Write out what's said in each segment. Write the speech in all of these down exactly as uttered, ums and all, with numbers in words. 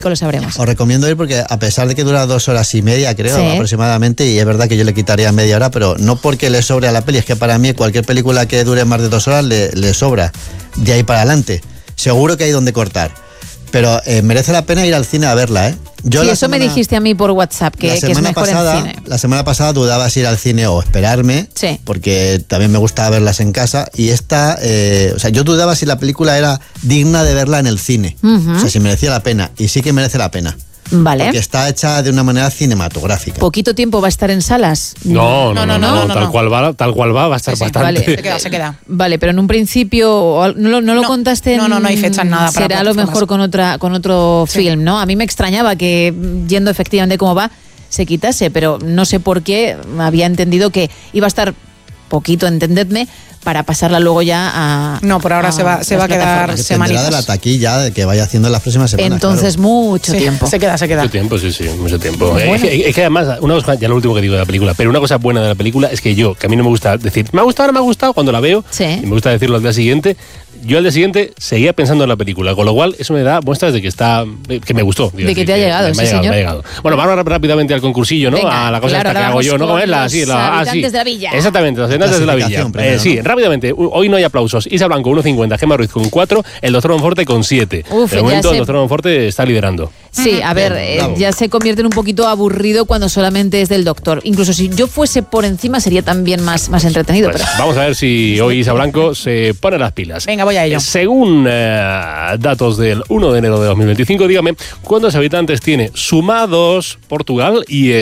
lo sabremos. Os recomiendo ir porque a pesar de que dura dos horas y media, creo, sí. aproximadamente, y es verdad que yo le quitaría media hora, pero no porque le sobre a la peli, es que para mí cualquier película que dure más de dos horas le, le sobra. De ahí para adelante. Seguro que hay donde cortar. Pero eh, merece la pena ir al cine a verla, ¿eh? Yo sí, la eso semana, me dijiste a mí por WhatsApp, que, que es mejor pasada, en cine. La semana pasada dudaba si ir al cine o esperarme, sí. porque también me gustaba verlas en casa, y esta, eh, o sea, yo dudaba si la película era digna de verla en el cine, uh-huh. o sea, si merecía la pena, y sí que merece la pena. Vale. Porque está hecha de una manera cinematográfica. ¿Poquito tiempo va a estar en salas? No, no, no, no, no, no, no tal, no. Cual va, tal cual va, va a estar sí, sí, bastante. Vale. Se queda, se queda. Vale, pero en un principio, ¿no, no, no lo contaste? No, no, no hay fecha en nada. Para será a lo mejor con, otra, con otro sí. film, ¿no? A mí me extrañaba que, yendo efectivamente cómo va, se quitase, pero no sé por qué había entendido que iba a estar poquito, entendedme, para pasarla luego ya a... No, por ahora a, se va, se va a quedar semanitas. de la taquilla de que vaya haciendo en las próximas semanas. Entonces, claro. mucho sí, tiempo. Se queda, se queda. Mucho tiempo, sí, sí, mucho tiempo. Bueno. Es, que, es que además, una cosa, ya lo último que digo de la película, pero una cosa buena de la película es que yo, que a mí no me gusta decir, me ha gustado, ahora me ha gustado, cuando la veo, sí. y me gusta decirlo al día siguiente, yo al día siguiente seguía pensando en la película, con lo cual eso me da muestras de que está, que me gustó. Digo, de que te ha que llegado, me, sí, me ha llegado, señor. me ha llegado. Bueno, vamos rápidamente al concursillo, ¿no? Venga, a la cosa claro, esta que hago yo, ¿no? ¿Cómo es la? Sí, la ah, sí. de la villa. Exactamente, los habitantes de la villa. Primero, eh, sí, ¿no? rápidamente, hoy no hay aplausos. Isa Blanco, uno cincuenta, Gemma Ruiz con cuatro, el doctor Monforte con siete. Uf, de momento, se... el doctor Monforte está liderando. Sí, a ver, eh, ya se convierte en un poquito aburrido cuando solamente es del doctor. Incluso si yo fuese por encima sería también más, más entretenido. Pues pero... Vamos a ver si hoy Isa Blanco se pone las pilas. Venga, voy a ello. Según eh, datos del uno de enero de dos mil veinticinco, dígame, ¿cuántos habitantes tiene sumados Portugal y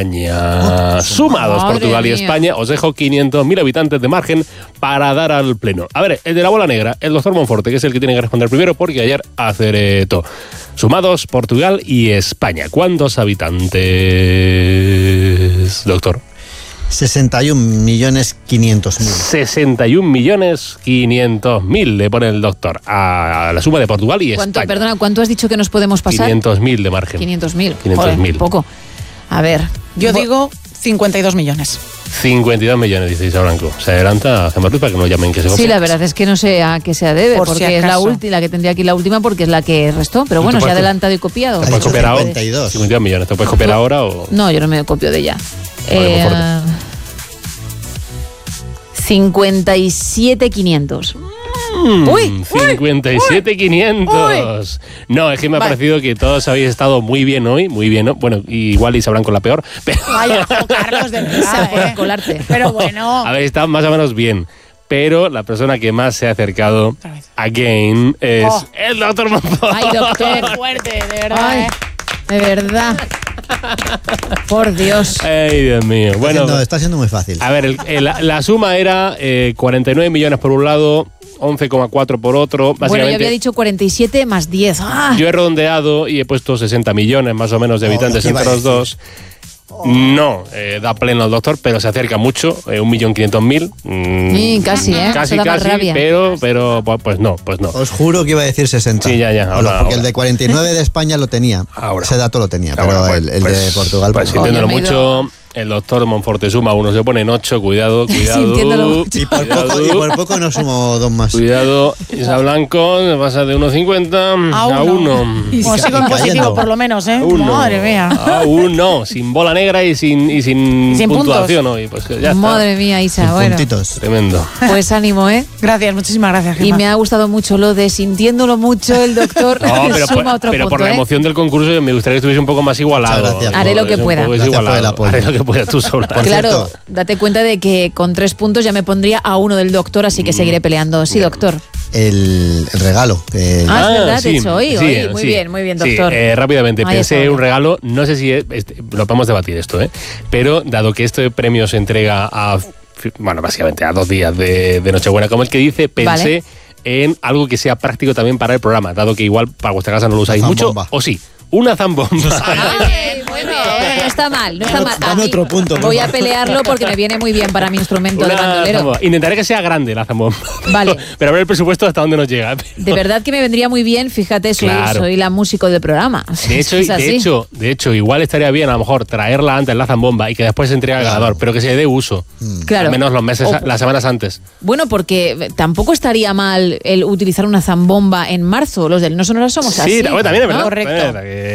España? Oh, sumados Portugal mía. y España. Os dejo quinientos mil habitantes de margen para dar al pleno. A ver, el de la bola negra, el doctor Monforte, que es el que tiene que responder primero porque ayer acertó. Sumados Portugal y España. ¿Cuántos habitantes, doctor? sesenta y un millones quinientos mil. sesenta y un millones quinientos mil le pone el doctor a la suma de Portugal y ¿Cuánto, España. Perdona, ¿cuánto has dicho que nos podemos pasar? quinientos mil de margen. quinientos mil. quinientos mil. Poco. A ver. Yo digo cincuenta y dos millones. cincuenta y dos millones, dice Isa Blanco. Se adelanta a Gemma Ruiz para que no llamen que se copia. Sí, la verdad es que no sé a qué se debe, Por porque si es la última, la que tendría aquí la última, porque es la que restó. Pero bueno, se ha adelantado y copiado. ¿Te puedes copiar ahora? cincuenta y dos millones. ¿Te puedes copiar ahora o...? No, yo no me copio de ella. Vale, eh, cincuenta y siete quinientos. Mm, uy, cincuenta y siete quinientos. No, es que me ha vale. parecido que todos habéis estado muy bien hoy, muy bien, ¿no? Bueno, igual Isa Blanco la peor, pero... Vaya, Carlos, de verdad, eh. colarte. Pero bueno... Habéis estado más o menos bien. Pero la persona que más se ha acercado again es oh. el doctor Monforte. Ay, doctor, qué fuerte, de verdad. Ay, eh. De verdad. Por Dios. Ay, Dios mío. Está bueno, siendo, está siendo muy fácil. A ver, el, el, la suma era eh, cuarenta y nueve millones por un lado, once coma cuatro por otro. Bueno, yo había dicho cuarenta y siete más diez. ¡Ah! Yo he redondeado y he puesto sesenta millones más o menos de habitantes oh, entre los dos. Oh. No, eh, da pleno al doctor, pero se acerca mucho, eh, un millón quinientos mil. Mm, sí, casi, ¿eh? Casi, casi, pero, pero pues no, pues no. Os juro que iba a decir sesenta. Sí, ya, ya. Ahora, porque ahora. el de cuarenta y nueve de España lo tenía. Ahora. Ese dato lo tenía, ahora, pero pues, el, el pues, de Portugal... Pues sintiéndolo mucho... El doctor Monforte suma uno, se pone en ocho, cuidado, cuidado. Y por, poco, y por poco no sumo dos más. Cuidado, Isa Blanco, pasa de uno cincuenta a uno. Y si sigo en positivo por lo menos, ¿eh? Uno. Madre mía. A uno, sin bola negra y sin, y sin, sin puntuación hoy. Pues ya Madre está. mía, Isa, sin bueno. Puntitos. Tremendo. Pues ánimo, ¿eh? Gracias, muchísimas gracias, Gemma. Y me ha gustado mucho lo de sintiéndolo mucho el doctor. No, pero, suma por, otro pero punto, por la ¿eh? emoción del concurso me gustaría que estuviese un poco más igualado. Haré lo que pueda. Haré lo que pueda tú sola. Claro, cierto, date cuenta de que con tres puntos ya me pondría a uno del doctor, así que seguiré peleando. Sí, doctor. El, el regalo. Que... Ah, es verdad, sí, de hecho, hoy, sí, hoy. Muy sí, bien, muy bien, doctor. Sí, eh, rápidamente, Ahí pensé está. un regalo, no sé si es, este, lo podemos debatir esto, ¿eh? Pero dado que este premio se entrega a, bueno, básicamente a dos días de, de Nochebuena, como el que dice, pensé... Vale. En algo que sea práctico también para el programa, dado que igual para vuestra casa no lo usáis mucho, o sí, una zambomba. Ay, muy bien, no está mal, no está mal. Dame otro punto. Voy a pelearlo porque me viene muy bien para mi instrumento una de bandolero. Zambomba. Intentaré que sea grande la zambomba. Vale. Pero a ver el presupuesto hasta dónde nos llega. De verdad que me vendría muy bien, fíjate, soy, Claro. soy la músico del programa. De hecho, Es de así. hecho, de hecho, igual estaría bien a lo mejor traerla antes la zambomba y que después se entregue al Claro. ganador, pero que se dé uso. Claro. Al menos los meses, O- las semanas antes. Bueno, porque tampoco estaría mal el utilizar una zambomba en marzo. Los del No Sonoras somos así. Sí, bueno, también es ¿no? verdad. Correcto. También es verdad que-